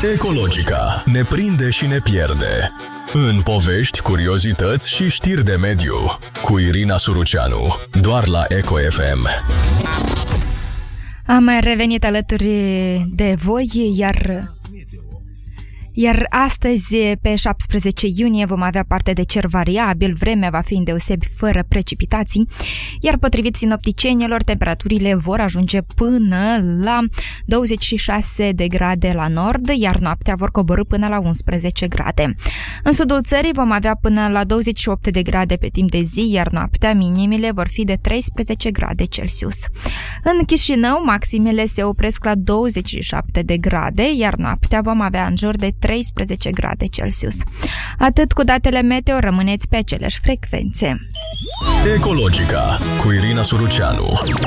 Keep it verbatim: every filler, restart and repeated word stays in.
Ecologica ne prinde și ne pierde. În povești, curiozități și știri de mediu. Cu Irina Suruceanu, doar la Eco F M. Am revenit alături de voi, iar... Iar astăzi, pe șaptesprezece iunie, vom avea parte de cer variabil, vremea va fi îndeosebi fără precipitații, iar potrivit sinopticienilor, temperaturile vor ajunge până la douăzeci și șase de grade la nord, iar noaptea vor coborî până la unsprezece grade. În sudul țării vom avea până la douăzeci și opt de grade pe timp de zi, iar noaptea minimile vor fi de treisprezece grade Celsius. În Chișinău, maximele se opresc la douăzeci și șapte de grade, iar noaptea vom avea în jur de treisprezece grade Celsius. Atât cu datele meteo, rămâneți pe aceleași frecvențe. Ecologica cu Irina Suruceanu.